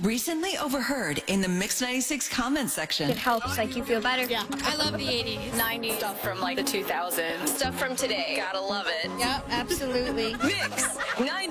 Recently overheard in the Mix 96 comment section. It helps, like, you feel better. Yeah, I love the 80s. 90s. Stuff from, like, the 2000s. Stuff from today. Gotta love it. Yep, absolutely. Mix 90.